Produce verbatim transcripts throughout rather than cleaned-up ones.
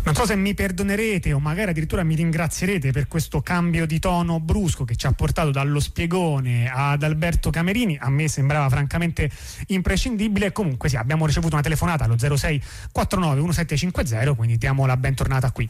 Non so se mi perdonerete o magari addirittura mi ringrazierete per questo cambio di tono brusco che ci ha portato dallo spiegone ad Alberto Camerini. A me sembrava francamente imprescindibile. Comunque sì, abbiamo ricevuto una telefonata allo zero sei quattro nove uno sette cinque zero, quindi diamo la bentornata qui.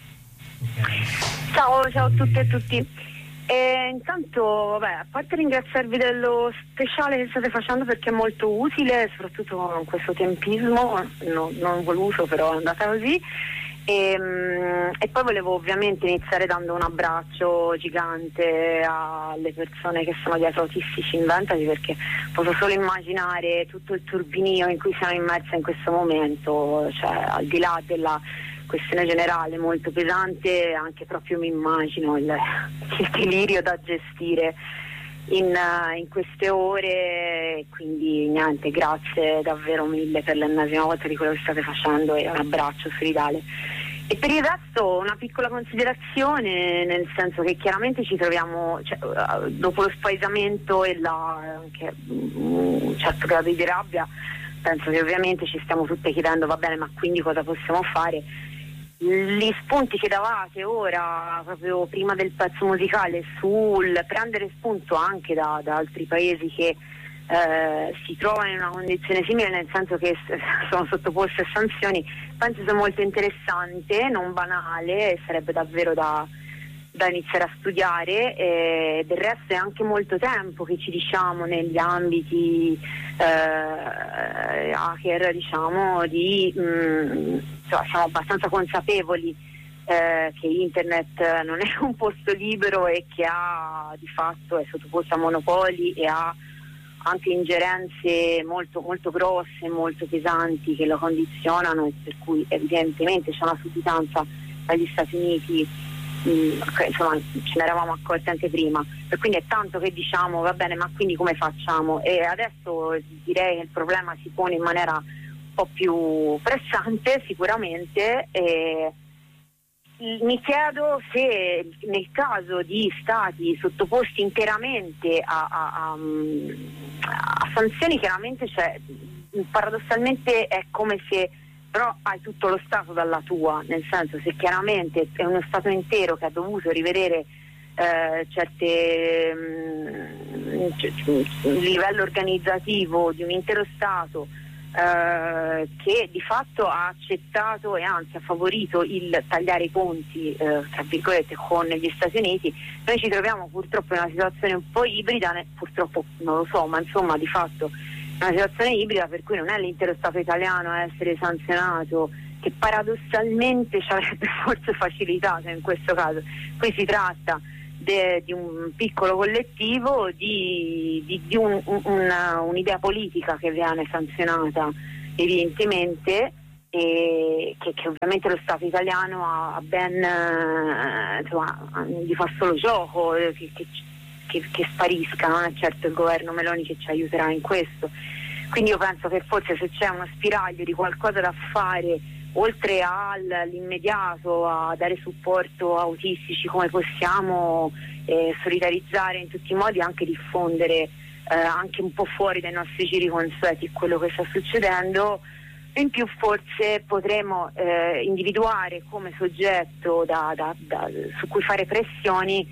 Ciao, ciao a tutte e a tutti. E intanto, vabbè, a parte ringraziarvi dello speciale che state facendo perché è molto utile, soprattutto in questo tempismo, no, non voluto, però è andata così. E, e poi volevo ovviamente iniziare dando un abbraccio gigante alle persone che sono dietro Autistici Inventati, perché posso solo immaginare tutto il turbinio in cui siamo immersi in questo momento, cioè al di là della questione generale molto pesante, anche proprio mi immagino il, il delirio da gestire in, in queste ore. Quindi niente, grazie davvero mille per l'ennesima volta di quello che state facendo e un abbraccio solidale. E per il resto una piccola considerazione, nel senso che chiaramente ci troviamo, cioè, dopo lo spaesamento e la, anche un certo grado di rabbia, penso che ovviamente ci stiamo tutte chiedendo, va bene, ma quindi cosa possiamo fare? Gli spunti che davate ora, proprio prima del pezzo musicale, sul prendere spunto anche da, da altri paesi che eh, si trovano in una condizione simile, nel senso che sono sottoposti a sanzioni, penso sia molto interessante, non banale, e sarebbe davvero da, da iniziare a studiare. E del resto è anche molto tempo che ci diciamo negli ambiti eh, hacker, diciamo, di mh, cioè, siamo abbastanza consapevoli eh, che internet non è un posto libero e che ha di fatto è sottoposto a monopoli e ha anche ingerenze molto molto grosse, molto pesanti che lo condizionano, e per cui evidentemente c'è una sudditanza dagli Stati Uniti. Mm, insomma, ce ne eravamo accorti anche prima, e quindi è tanto che diciamo va bene, ma quindi come facciamo? E adesso direi che il problema si pone in maniera un po' più pressante sicuramente, e mi chiedo se nel caso di stati sottoposti interamente a, a, a, a sanzioni, chiaramente, cioè, paradossalmente è come se però hai tutto lo Stato dalla tua, nel senso, se chiaramente è uno Stato intero che ha dovuto rivedere eh, certe mh, il livello organizzativo di un intero Stato eh, che di fatto ha accettato e anzi ha favorito il tagliare i ponti eh, tra virgolette con gli Stati Uniti, noi ci troviamo purtroppo in una situazione un po' ibrida, ne, purtroppo non lo so, ma insomma di fatto una situazione ibrida per cui non è l'intero Stato italiano a essere sanzionato, che paradossalmente ci avrebbe forse facilitato in questo caso. Qui si tratta de, di un piccolo collettivo, di, di, di un, una, un'idea politica che viene sanzionata evidentemente, e che, che ovviamente lo Stato italiano ha ben eh, insomma, gli fa solo gioco che, che Che, che sparisca, non è certo il governo Meloni che ci aiuterà in questo. Quindi io penso che forse se c'è uno spiraglio di qualcosa da fare, oltre all'immediato a dare supporto a autistici, come possiamo eh, solidarizzare in tutti i modi, anche diffondere eh, anche un po' fuori dai nostri giri consueti quello che sta succedendo. In più forse potremo eh, individuare come soggetto da, da, da, su cui fare pressioni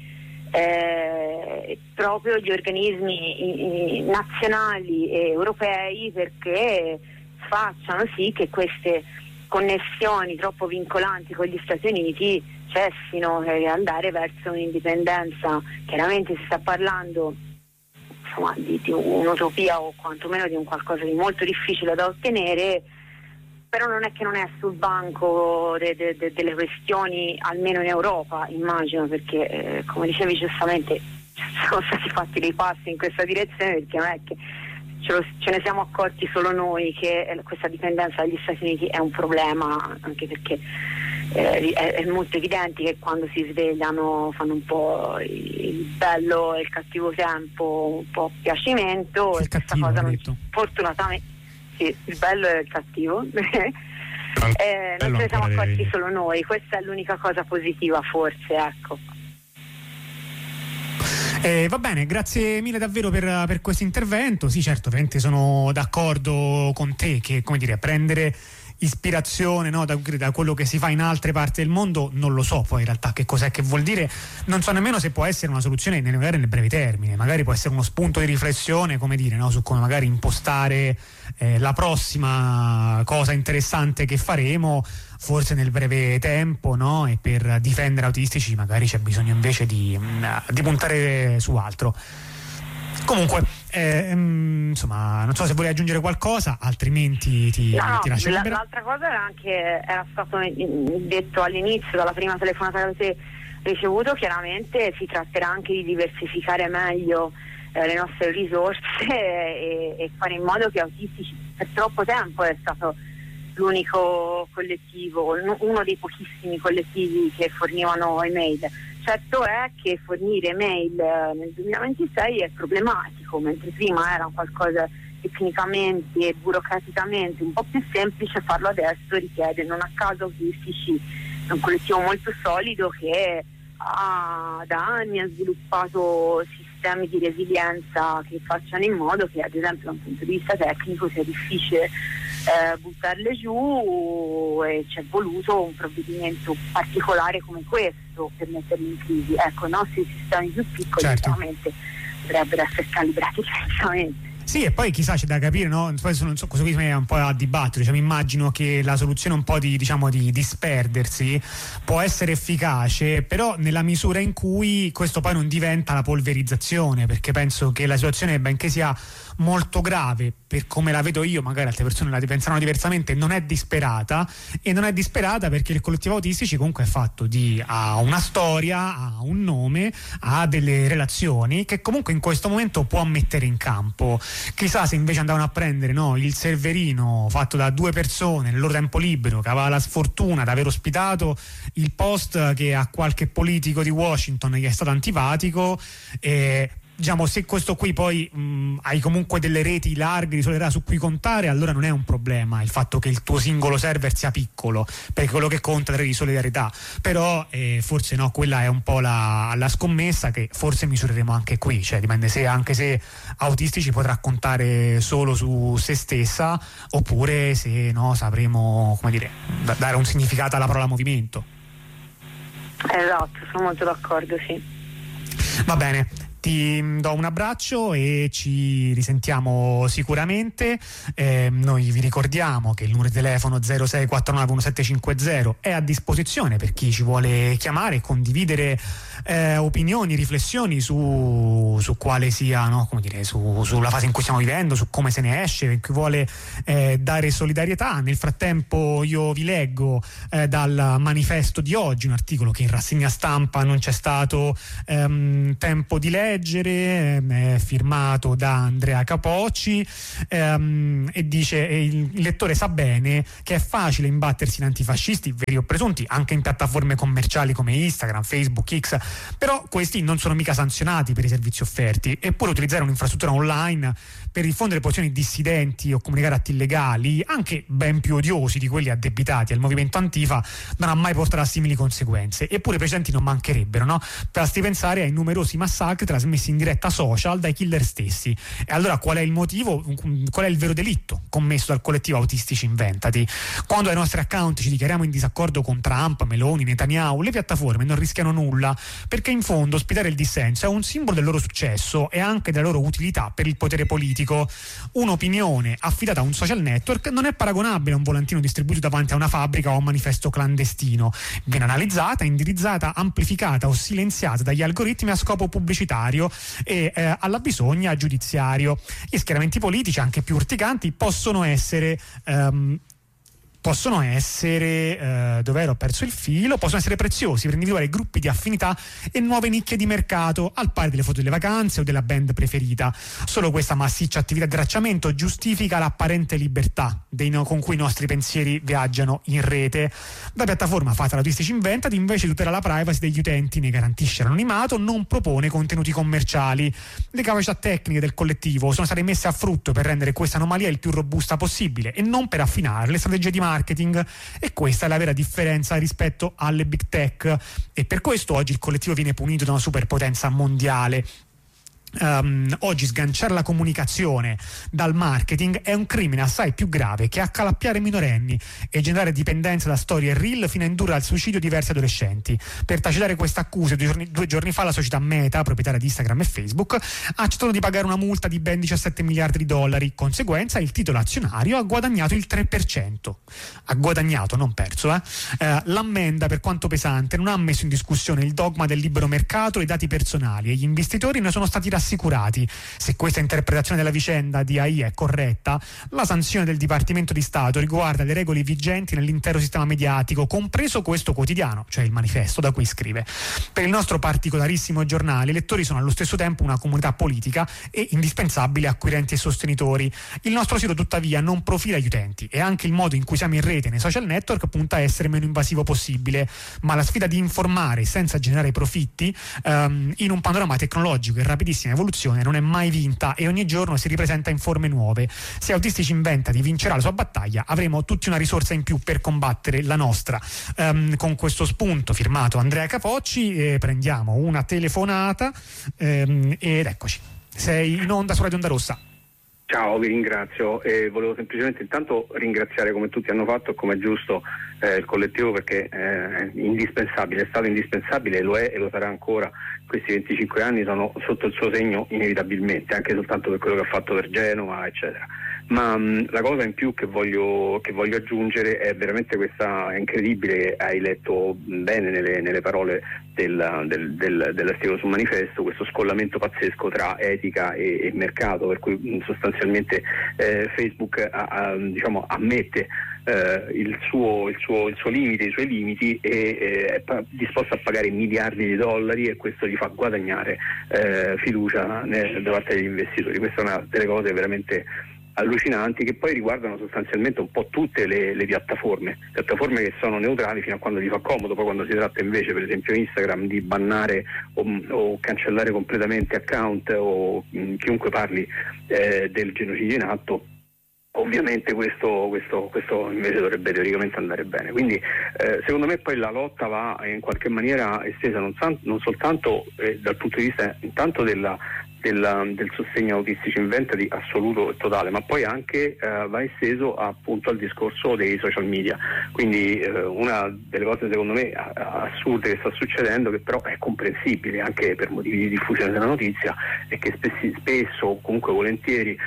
Eh, proprio gli organismi i, i, nazionali e europei, perché facciano sì che queste connessioni troppo vincolanti con gli Stati Uniti cessino e andare verso un'indipendenza. Chiaramente si sta parlando insomma, di, di un'utopia o quantomeno di un qualcosa di molto difficile da ottenere, però non è che non è sul banco de, de, de, delle questioni, almeno in Europa immagino, perché eh, come dicevi giustamente sono stati fatti dei passi in questa direzione, perché non è che ce, lo, ce ne siamo accorti solo noi che questa dipendenza dagli Stati Uniti è un problema, anche perché eh, è, è molto evidente che quando si svegliano fanno un po' il bello e il cattivo tempo, un po' piacimento, il e questa cattivo, cosa non, detto. fortunatamente sì, il bello e il cattivo eh, non ce ne siamo accorti solo noi, questa è l'unica cosa positiva forse, ecco. Eh, va bene, grazie mille davvero per, per questo intervento. Sì, certo, ovviamente sono d'accordo con te che, come dire, prendere ispirazione, no, da, da quello che si fa in altre parti del mondo, non lo so poi in realtà che cos'è che vuol dire, non so nemmeno se può essere una soluzione magari nel breve termine, magari può essere uno spunto di riflessione, come dire, no, su come magari impostare eh, la prossima cosa interessante che faremo, forse nel breve tempo, no? E per difendere autistici magari c'è bisogno invece di, di puntare su altro. Comunque, eh, insomma, non so se vuoi aggiungere qualcosa, altrimenti ti, no, ti lascio libera. L'altra cosa era anche, era stato detto all'inizio, dalla prima telefonata che avete ricevuto, chiaramente si tratterà anche di diversificare meglio eh, le nostre risorse e, e fare in modo che autistici, per troppo tempo è stato l'unico collettivo, uno dei pochissimi collettivi che fornivano email. Certo è che fornire email nel duemilaventisei è problematico, mentre prima era qualcosa tecnicamente e burocraticamente un po' più semplice, farlo adesso richiede, non a caso autistici è un collettivo molto solido che ha, da anni ha sviluppato sistemi di resilienza che facciano in modo che, ad esempio, da un punto di vista tecnico sia difficile Eh, buttarle giù, e ci è voluto un provvedimento particolare come questo per metterli in crisi. Ecco, i nostri sistemi più piccoli, certo, ovviamente dovrebbero essere calibrati diversamente. Sì, e poi chissà, c'è da capire, no? Poi non so, questo qui è un po' a dibattere, cioè, mi immagino che la soluzione un po' di, diciamo, di disperdersi può essere efficace, però nella misura in cui questo poi non diventa la polverizzazione, perché penso che la situazione, benché sia molto grave, per come la vedo io, magari altre persone la pensano diversamente, non è disperata, e non è disperata perché il collettivo autistici comunque è fatto di ha una storia, ha un nome, ha delle relazioni che comunque in questo momento può mettere in campo. Chissà se invece andavano a prendere, no, il serverino fatto da due persone nel loro tempo libero, che aveva la sfortuna di aver ospitato il post che a qualche politico di Washington gli è stato antipatico, e diciamo, se questo qui poi mh, hai comunque delle reti larghe di solidarietà su cui contare, allora non è un problema il fatto che il tuo singolo server sia piccolo, perché quello che conta è la rete di solidarietà. Però eh, forse no, quella è un po' la, la scommessa che forse misureremo anche qui, cioè dipende se anche se autistici potrà contare solo su se stessa, oppure se no sapremo, come dire, da, dare un significato alla parola movimento. Esatto, sono molto d'accordo, sì. Va bene, ti do un abbraccio e ci risentiamo sicuramente. Eh, noi vi ricordiamo che il numero di telefono zero sei quattro nove uno sette cinque zero è a disposizione per chi ci vuole chiamare e condividere eh, opinioni, riflessioni su, su quale sia, no, come dire, su, sulla fase in cui stiamo vivendo, su come se ne esce, per chi vuole eh, dare solidarietà. Nel frattempo io vi leggo eh, dal manifesto di oggi un articolo che in rassegna stampa non c'è stato ehm, tempo di leggere, è firmato da Andrea Capocci, ehm, e dice e il lettore sa bene che è facile imbattersi in antifascisti veri o presunti anche in piattaforme commerciali come Instagram, Facebook, X, però questi non sono mica sanzionati per i servizi offerti, eppure utilizzare un'infrastruttura online per diffondere posizioni dissidenti o comunicare atti illegali, anche ben più odiosi di quelli addebitati al movimento Antifa, non ha mai portato a simili conseguenze, eppure i precedenti non mancherebbero, no? Basti pensare ai numerosi massacri trasmessi in diretta social dai killer stessi. E allora qual è il motivo, qual è il vero delitto commesso dal collettivo Autistici Inventati? Quando ai nostri account ci dichiariamo in disaccordo con Trump, Meloni, Netanyahu, le piattaforme non rischiano nulla, perché in fondo ospitare il dissenso è un simbolo del loro successo e anche della loro utilità per il potere politico. Un'opinione affidata a un social network non è paragonabile a un volantino distribuito davanti a una fabbrica o a un manifesto clandestino. Viene analizzata, indirizzata, amplificata o silenziata dagli algoritmi a scopo pubblicitario e eh, alla bisogna giudiziario. Gli schieramenti politici, anche più urticanti, possono essere ehm, possono essere eh, dov'ero ho perso il filo possono essere preziosi per individuare gruppi di affinità e nuove nicchie di mercato, al pari delle foto delle vacanze o della band preferita. Solo questa massiccia attività di tracciamento giustifica l'apparente libertà dei no, con cui i nostri pensieri viaggiano in rete. La piattaforma fatta da Autistici Inventati invece tutela la privacy degli utenti, ne garantisce l'anonimato, non propone contenuti commerciali. Le capacità tecniche del collettivo sono state messe a frutto per rendere questa anomalia il più robusta possibile e non per affinare le strategie di marketing, e questa è la vera differenza rispetto alle big tech, e per questo oggi il collettivo viene punito da una superpotenza mondiale. Um, oggi sganciare la comunicazione dal marketing è un crimine assai più grave che accalappiare minorenni e generare dipendenza da storie reel fino a indurre al suicidio diversi adolescenti. Per tacitare queste accuse, due giorni, due giorni fa la società Meta, proprietaria di Instagram e Facebook, ha accettato di pagare una multa di ben diciassette miliardi di dollari. Conseguenza, il titolo azionario ha guadagnato il tre per cento. Ha guadagnato, non perso. Eh? Eh, l'ammenda, per quanto pesante, non ha messo in discussione il dogma del libero mercato e i dati personali, e gli investitori ne sono stati rassicurati. Se questa interpretazione della vicenda di A I è corretta, la sanzione del Dipartimento di Stato riguarda le regole vigenti nell'intero sistema mediatico, compreso questo quotidiano, cioè il Manifesto, da cui scrive. Per il nostro particolarissimo giornale, i lettori sono allo stesso tempo una comunità politica e indispensabili acquirenti e sostenitori. Il nostro sito, tuttavia, non profila gli utenti, e anche il modo in cui siamo in rete nei social network punta a essere meno invasivo possibile. Ma la sfida di informare senza generare profitti um, in un panorama tecnologico e rapidissimo evoluzione non è mai vinta, e ogni giorno si ripresenta in forme nuove. Se Autistici inventa di vincerà la sua battaglia, avremo tutti una risorsa in più per combattere la nostra. Um, con questo spunto firmato Andrea Capocci eh, prendiamo una telefonata um, ed eccoci, sei in onda su Radio Onda Rossa. Ciao, vi ringrazio e volevo semplicemente intanto ringraziare, come tutti hanno fatto e come è giusto, eh, il collettivo, perché è indispensabile, è stato indispensabile, lo è e lo sarà ancora. Questi venticinque anni sono sotto il suo segno inevitabilmente, anche soltanto per quello che ha fatto per Genova, eccetera. Ma mh, la cosa in più che voglio, che voglio aggiungere è veramente questa, è incredibile, hai letto bene nelle, nelle parole del, del, del, dell'articolo sul Manifesto, questo scollamento pazzesco tra etica e, e mercato, per cui mh, sostanzialmente eh, Facebook a, a, diciamo, ammette eh, il, suo, il, suo, il suo limite, i suoi limiti, e eh, è pa- disposto a pagare miliardi di dollari, e questo gli fa guadagnare eh, fiducia ne, da parte degli investitori. Questa è una delle cose veramente allucinanti, che poi riguardano sostanzialmente un po' tutte le, le piattaforme piattaforme che sono neutrali fino a quando gli fa comodo. Poi quando si tratta invece, per esempio Instagram, di bannare o, o cancellare completamente account o mh, chiunque parli eh, del genocidio in atto, ovviamente questo, questo, questo invece dovrebbe teoricamente andare bene. Quindi eh, secondo me poi la lotta va in qualche maniera estesa non, san- non soltanto eh, dal punto di vista intanto della Del, del sostegno Autistici Inventati assoluto e totale, ma poi anche eh, va esteso appunto al discorso dei social media. Quindi eh, una delle cose secondo me assurde che sta succedendo, che però è comprensibile anche per motivi di diffusione della notizia, è che spessi, spesso comunque volentieri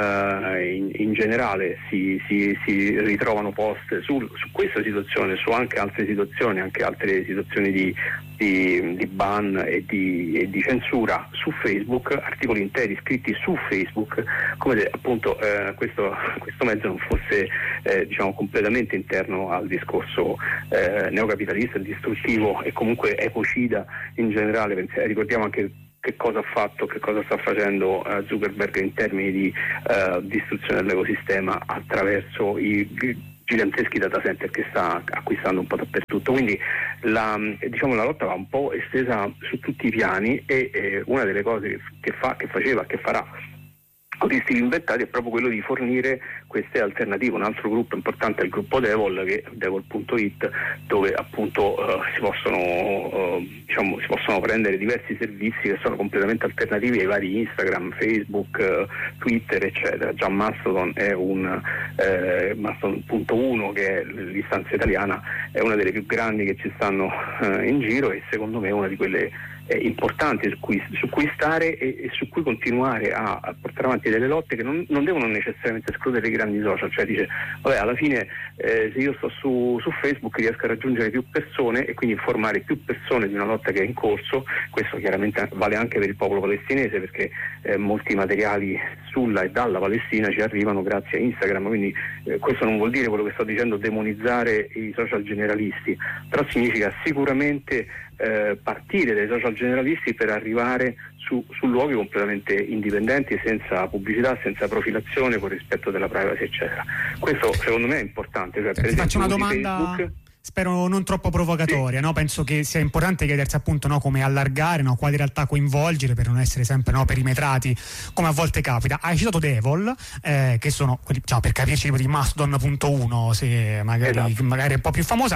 eh, in, in generale si, si, si ritrovano post su, su questa situazione, su anche altre situazioni, anche altre situazioni di Di, di ban e di, e di censura su Facebook, articoli interi scritti su Facebook, come se appunto eh, questo, questo mezzo non fosse eh, diciamo completamente interno al discorso eh, neocapitalista, distruttivo e comunque ecocida in generale. Pensiamo, ricordiamo anche che cosa ha fatto, che cosa sta facendo uh, Zuckerberg in termini di uh, distruzione dell'ecosistema attraverso i giganteschi data center che sta acquistando un po' dappertutto. Quindi la, diciamo, la lotta va un po' estesa su tutti i piani, e eh, una delle cose che, che fa, che faceva, che farà Autistici Inventati è proprio quello di fornire queste alternative. Un altro gruppo importante è il gruppo Devol, che devol punto it, dove appunto uh, si possono uh, diciamo si possono prendere diversi servizi che sono completamente alternativi ai vari Instagram, Facebook, uh, Twitter, eccetera. Già Mastodon è un eh, Mastodon punto uno, che è l'istanza italiana, è una delle più grandi che ci stanno uh, in giro, e secondo me è una di quelle eh, importanti su cui, su cui stare e, e su cui continuare a, a portare avanti delle lotte che non, non devono necessariamente escludere i grandi social. Cioè dice, vabbè, alla fine eh, se io sto su, su Facebook riesco a raggiungere più persone e quindi informare più persone di una lotta che è in corso. Questo chiaramente vale anche per il popolo palestinese, perché eh, molti materiali sulla e dalla Palestina ci arrivano grazie a Instagram. Quindi eh, questo non vuol dire, quello che sto dicendo, demonizzare i social generalisti, però significa sicuramente eh, partire dai social generalisti per arrivare su, su luoghi completamente indipendenti, senza pubblicità, senza profilazione, con rispetto della privacy, eccetera. Questo secondo me è importante. Cioè, per Ti esempio, faccio una domanda Facebook, spero non troppo provocatoria, sì. no? Penso che sia importante chiedersi appunto, no, come allargare, no, quali realtà coinvolgere per non essere sempre, no, perimetrati come a volte capita. Hai citato Devol, eh, che sono quelli, diciamo, per capirci, tipo di Mastodon punto uno, se magari, esatto. magari è un po' più famosa.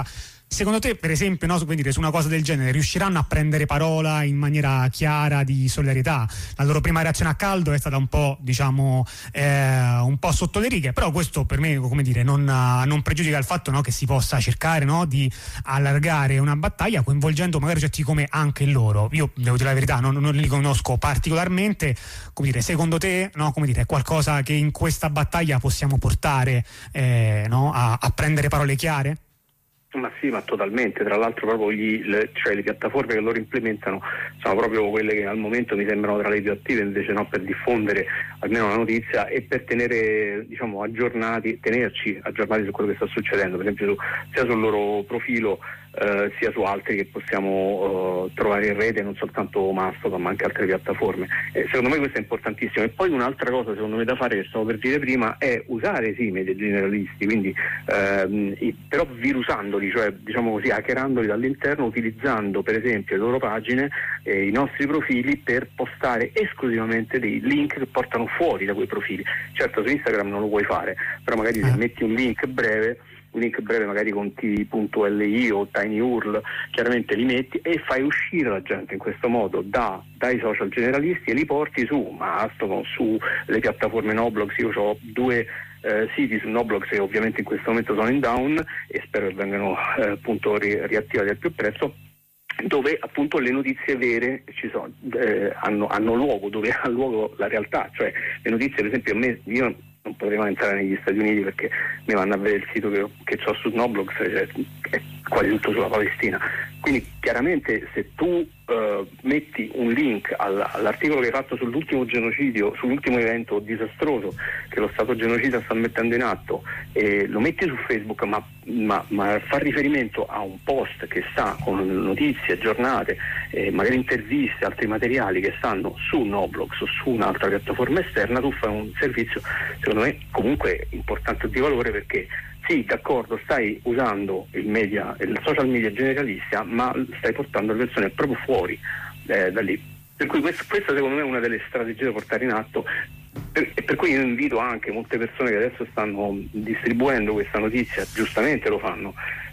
Secondo te, per esempio, no, quindi su una cosa del genere riusciranno a prendere parola in maniera chiara di solidarietà? La loro prima reazione a caldo è stata un po', diciamo, eh, un po' sotto le righe, però questo per me, come dire, non, non pregiudica il fatto, no, che si possa cercare, no, di allargare una battaglia coinvolgendo magari soggetti come anche loro. Io devo dire la verità, non, non li conosco particolarmente. Come dire, secondo te, no, come dire, è qualcosa che in questa battaglia possiamo portare, eh, no, a, a prendere parole chiare? Ma sì, ma totalmente. Tra l'altro proprio gli, le, cioè le piattaforme che loro implementano sono proprio quelle che al momento mi sembrano tra le più attive, invece no, per diffondere almeno la notizia e per tenere, diciamo, aggiornati, tenerci aggiornati su quello che sta succedendo, per esempio su, sia sul loro profilo eh, sia su altri che possiamo eh, trovare in rete, non soltanto Mastodon ma anche altre piattaforme. Eh, secondo me questo è importantissimo. E poi un'altra cosa secondo me da fare, che stavo per dire prima, è usare sì i media generalisti, quindi ehm, i, però virusandoli, cioè diciamo così, hackerandoli dall'interno, utilizzando per esempio le loro pagine, eh, i nostri profili, per postare esclusivamente dei link che portano fuori da quei profili. Certo, su Instagram non lo puoi fare, però magari se metti un link breve un link breve magari con t punto l i o TinyURL, chiaramente li metti e fai uscire la gente in questo modo da, dai social generalisti e li porti su Mastodon, su le piattaforme Noblogs. Io ho due eh, siti su Noblogs che ovviamente in questo momento sono in down e spero che vengano eh, appunto ri- riattivati al più presto, dove appunto le notizie vere ci sono, eh, hanno, hanno luogo, dove ha luogo la realtà, cioè le notizie, per esempio, a me, io non potrei mai entrare negli Stati Uniti perché mi vanno a vedere il sito che, che ho su Noblogs, cioè, è quasi tutto sulla Palestina. Quindi chiaramente se tu uh, metti un link all, all'articolo che hai fatto sull'ultimo genocidio, sull'ultimo evento disastroso che lo Stato genocida sta mettendo in atto, e lo metti su Facebook, ma, ma, ma fa riferimento a un post che sta con notizie aggiornate, eh, magari interviste, altri materiali che stanno su Noblogs o su un'altra piattaforma esterna, tu fai un servizio secondo me comunque importante di valore, perché sì, d'accordo, stai usando il media, il social media generalista, ma stai portando le persone proprio fuori eh, da lì. Per cui questo, questa secondo me è una delle strategie da portare in atto, per, e per cui io invito anche molte persone che adesso stanno distribuendo questa notizia, giustamente lo fanno,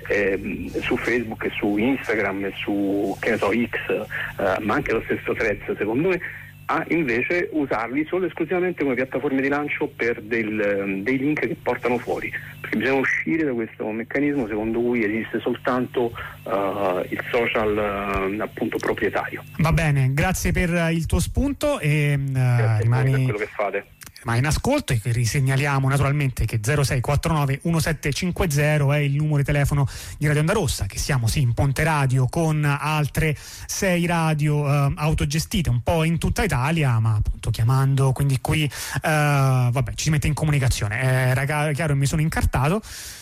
eh, su Facebook e su Instagram e su, che ne so, X, eh, ma anche lo stesso Threads, secondo me, a invece usarli solo e esclusivamente come piattaforme di lancio per del, dei link che portano fuori, perché bisogna uscire da questo meccanismo secondo cui esiste soltanto uh, il social uh, appunto proprietario. Va bene, grazie per il tuo spunto e uh, rimani per quello che fate. Ma in ascolto, e risegnaliamo naturalmente che zero sei quattro nove uno sette cinque zero è il numero di telefono di Radio Onda Rossa, che siamo sì in Ponte Radio con altre sei radio eh, autogestite un po' in tutta Italia, ma appunto chiamando, quindi qui eh, vabbè, ci si mette in comunicazione. Eh, raga, chiaro, mi sono incartato.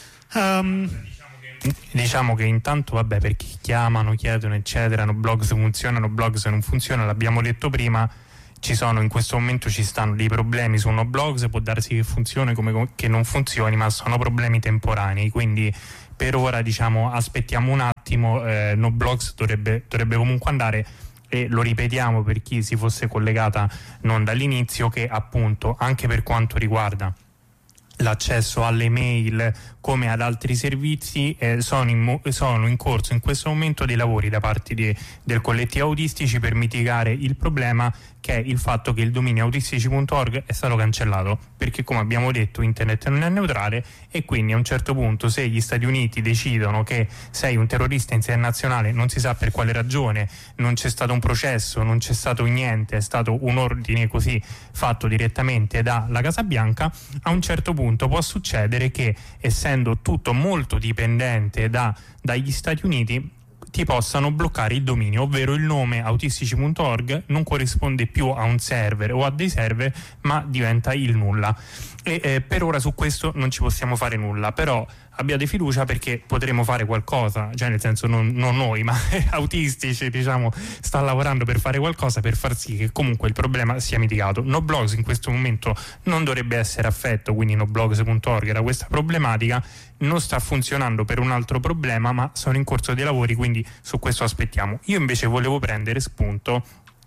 Um, Diciamo che intanto, vabbè, per chi chiamano, chiedono eccetera, no, blogs funzionano, blogs non funzionano, l'abbiamo detto prima. Ci sono, in questo momento ci stanno dei problemi su Noblogs, può darsi che funzioni come che non funzioni, ma sono problemi temporanei, quindi per ora diciamo aspettiamo un attimo. eh, Noblogs dovrebbe, dovrebbe comunque andare, e lo ripetiamo per chi si fosse collegata non dall'inizio, che appunto anche per quanto riguarda l'accesso alle mail come ad altri servizi eh, sono, in, sono in corso in questo momento dei lavori da parte di, del collettivo autistici per mitigare il problema, che è il fatto che il dominio autistici punto org è stato cancellato, perché come abbiamo detto internet non è neutrale, e quindi a un certo punto, se gli Stati Uniti decidono che sei un terrorista internazionale, non si sa per quale ragione, non c'è stato un processo, non c'è stato niente, è stato un ordine così fatto direttamente dalla Casa Bianca, a un certo punto può succedere che, essendo tutto molto dipendente da, dagli Stati Uniti, ti possano bloccare il dominio, ovvero il nome autistici punto org non corrisponde più a un server o a dei server, ma diventa il nulla. E eh, per ora su questo non ci possiamo fare nulla, però abbiate fiducia perché potremo fare qualcosa, cioè nel senso non, non noi, ma autistici diciamo sta lavorando per fare qualcosa per far sì che comunque il problema sia mitigato. Noblogs in questo momento non dovrebbe essere affetto, quindi noblogs punto org da questa problematica, non sta funzionando per un altro problema, ma sono in corso dei lavori, quindi su questo aspettiamo. Io invece volevo prendere spunto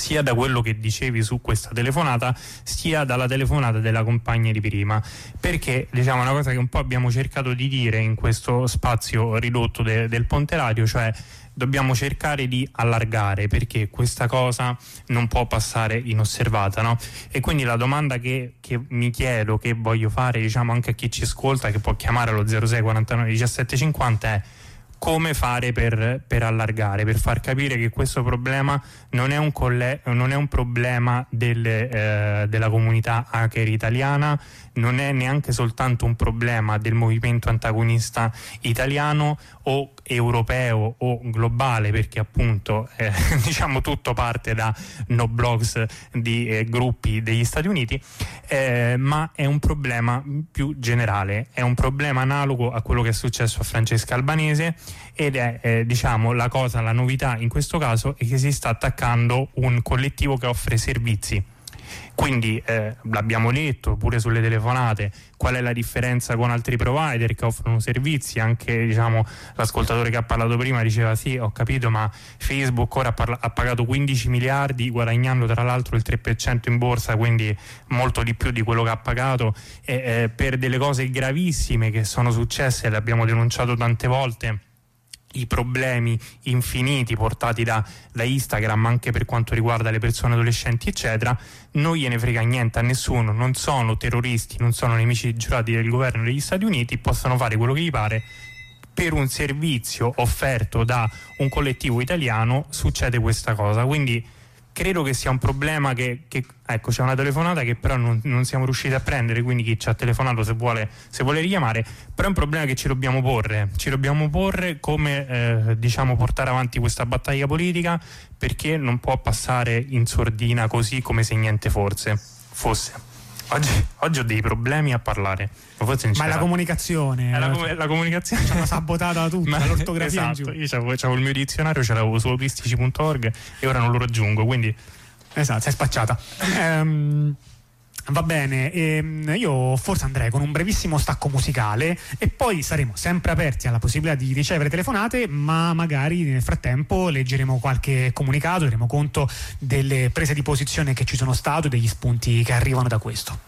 sia da quello che dicevi su questa telefonata, sia dalla telefonata della compagna di prima, perché diciamo una cosa che un po' abbiamo cercato di dire in questo spazio ridotto de, del Ponteradio, cioè dobbiamo cercare di allargare, perché questa cosa non può passare inosservata, no? E quindi la domanda che, che mi chiedo, che voglio fare diciamo anche a chi ci ascolta, che può chiamare allo zero sei quarantanove diciassette cinquanta, è: come fare per, per allargare, per far capire che questo problema non è un, colle- non è un problema delle, eh, della comunità hacker italiana, non è neanche soltanto un problema del movimento antagonista italiano o europeo o globale, perché appunto eh, diciamo tutto parte da no blogs di eh, gruppi degli Stati Uniti, eh, ma è un problema più generale, è un problema analogo a quello che è successo a Francesca Albanese, ed è eh, diciamo la cosa, la novità in questo caso è che si sta attaccando un collettivo che offre servizi. Quindi eh, l'abbiamo detto pure sulle telefonate, qual è la differenza con altri provider che offrono servizi. Anche diciamo l'ascoltatore che ha parlato prima diceva: sì, ho capito, ma Facebook ora ha, parla- ha pagato quindici miliardi, guadagnando tra l'altro il tre per cento in borsa, quindi molto di più di quello che ha pagato, e, eh, per delle cose gravissime che sono successe, le abbiamo denunciato tante volte, i problemi infiniti portati da, da Instagram anche per quanto riguarda le persone adolescenti eccetera. Non gliene frega niente a nessuno, non sono terroristi, non sono nemici giurati del governo degli Stati Uniti, possono fare quello che gli pare. Per un servizio offerto da un collettivo italiano succede questa cosa, quindi credo che sia un problema che, che ecco, c'è una telefonata che però non, non siamo riusciti a prendere, quindi chi ci ha telefonato se vuole, se vuole richiamare, però è un problema che ci dobbiamo porre, ci dobbiamo porre come eh, diciamo portare avanti questa battaglia politica, perché non può passare in sordina così come se niente forse fosse. Oggi, oggi ho dei problemi a parlare, ma, forse ma è la comunicazione, è la, com- la comunicazione ci hanno sabotata tutta, l'ortografia esatto, in giù. io c'avevo il mio dizionario, ce l'avevo su autistici punto org e ora non lo raggiungo, quindi esatto, sei spacciata. ehm, va bene, ehm, io forse andrei con un brevissimo stacco musicale e poi saremo sempre aperti alla possibilità di ricevere telefonate, ma magari nel frattempo leggeremo qualche comunicato, daremo conto delle prese di posizione che ci sono state, degli spunti che arrivano da questo.